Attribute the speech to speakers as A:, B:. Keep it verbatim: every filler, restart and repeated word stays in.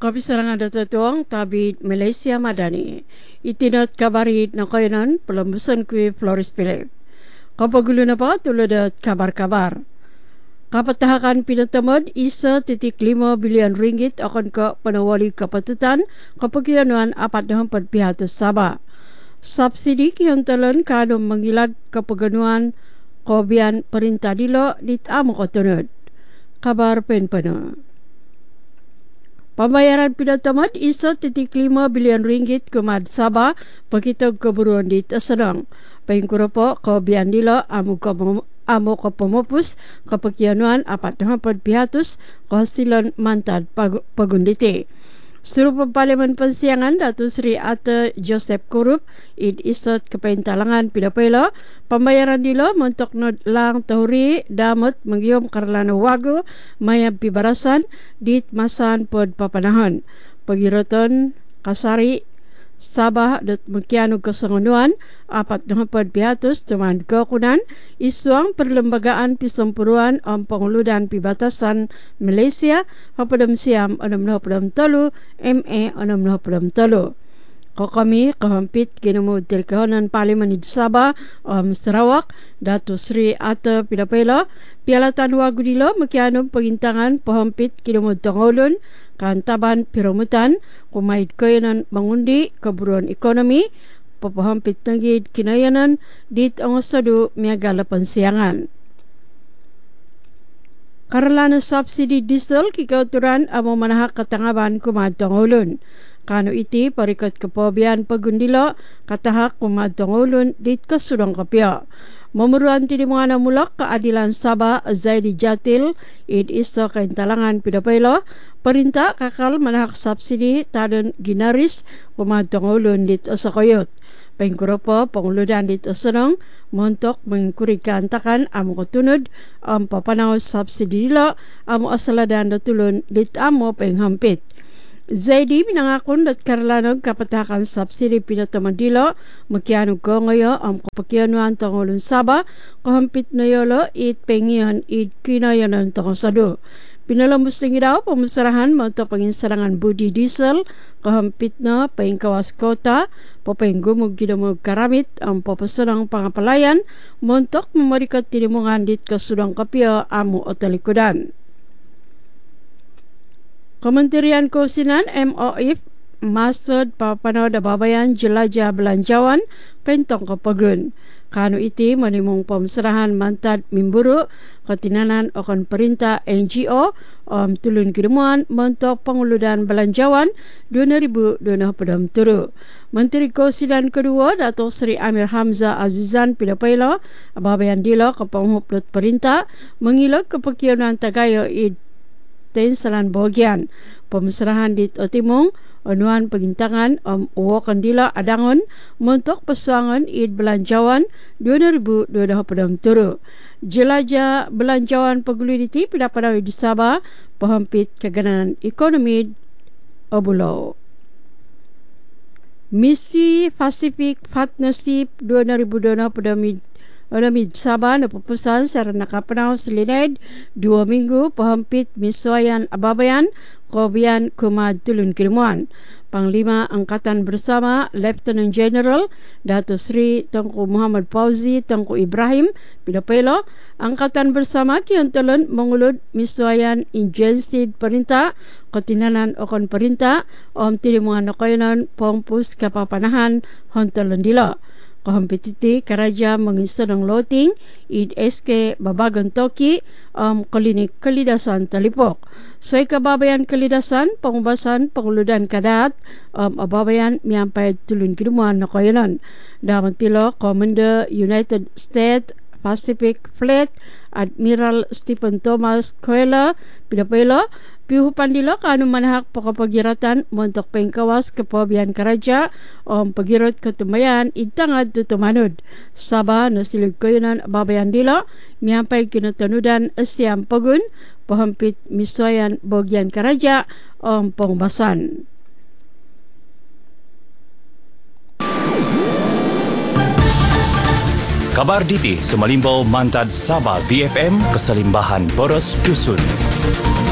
A: Kabisarangan datutuang tabid Malaysia Madani. Itinat kabarit na kayanan pelembusan kue Floris Philip. Kapagulo na pa tulad at kabar-kabar. Kapatahakan pinatamad isa titik lima bilion ringgit akan ke penawali kapatutan kapagyanuan apat na hampat pihatos Sabah. Subsidi kihantalan kanong mangilag kapaganuan kobian perintah dilo ditamo katunod. Kabar penpano. Pembayaran pinatamad isa titik lima bilion ringgit kumad Sabah pagitog keburuan di tasanang. Pahingkuro po kobian dilo amu ko amo ko pumupus kapagyanuan apat na hampat pihatos kahasilan mantad pag pagunditi. Suruh Parlimen Pensiangan Datuk Seri Ata Joseph Kurup id isot kepaintalangan pidapela pembayaran dilo mentok nod lang tahuri damot mengium karlana wago maya pibarasan dit masan pod papanahan pagiroton kasari Sabah dat mekianu kesengunuan apat na hampat pihatos cuman kekunan isuang perlembagaan pisempuruan om penguludan pibatasan Malaysia hapadam siam enam puluh telu M A enam puluh telu. Ko kami kahampit kinamud til kahanan Parlimen di Sabah om Sarawak Datuk Seri Ata Pidapela pialatan wagu dilo mekianu pengintangan pahampit kinamud tongolun kantaban piramutan kumait kayanan mengundi keburuan ekonomi papahampit nagid kinayanan dit ang sadu miagala pensiangan. Karalana subsidi diesel kikauturan amo manahak katangaban kumad tongolun. Kano iti parikot kepobian pagundilo katahak kumad tongolun dit kasudang kapya. Memuruan tini mga namulak keadilan Sabah Zaidi Jatil id iso kaintalangan pidapaylo perintah kakal manahak subsidi tadon ginaris kumad tongolun dit asakayot. Pengkuro po panguludan dit asanong montok mengkurikan takan amo katunod ang papanaw subsidi dilo amo asaladan datulun dit amo penghampit. Zaidi pinangakon dat karlanog kapatakan subsidi pinataman dilo makianong ko ngayo ang kapakyanuan tangolun Sabah kahampit na yolo it pengian it kinayanan tangol sado. Pinalambos lang daw pamasarahan mga panginsarangan budi diesel kahampit na paingkawas kota papainggumog ginamog karamit ang papasanang pangapalayan montok mamarikat tinimungan dit kasudang kapya amo o talikudan. Kementerian Keuangan M O F masud papanaw da babayan jelajah belanjawan pentong kapagun. Kano iti manimong pamasarahan mantad mimburu katinanan akan perintah N G O om tulun kidemuan mentok panguludan belanjawan dua ribu dua puluh tiga. Menteri Keuangan kedua Datuk Seri Amir Hamzah Azizan pidapaylo babayan dilo kapanghuplot perintah mengilog kepakianan tagayo id tensalan bahagian pemasarahan di Timung onuan pegintangan om um, uwakan dila adangon mentok pesuangan id belanjawan dua ribu dua puluh tiga. Jelajah belanjawan paguliditi pidapadawi di Sabah pahampit kaganan ekonomi obulo. Misi Pacific Partnership dua ribu dua puluh Olamid Sabah na pupusan sa nakapanaw selined dua minggu pahampit misuayan ababayan kobian kumad tulun kilmuan. Panglima Angkatan Bersama Lieutenant General Datuk Seri Tengku Muhammad Fauzi Tengku Ibrahim pidapaylo Angkatan Bersama kiantalon mengulud misuayan injensid perintah katinanan okon perintah om tinimungan nakayanan pongpus kapapanahan hontalon dilo. Kahampititi karaja mengisadang loting id S K Babagan Toki um, Klinik Kalidasan Talipok. Soy kababayan Kalidasan pangubasan panguludan kadat um, ababayan miyampay tulun kiduman na kayanan. Daman tilo Commander United States Pacific Fleet Admiral Stephen Thomas Coelho pidapaylo pihupan dilo kanu manahak pakapagiratan montok pengkawas kepabian karaja om pagirot ketumbayan itangad tutumanod. Sabah nasilig kayunan babayan dilo miyampay kinatanudan asyam pagun pahampit misuayan bagian karaja om pangbasan.
B: Kabar diti sumalimbao mantad Sabah V F M Kasalimbahan Boros Dusun.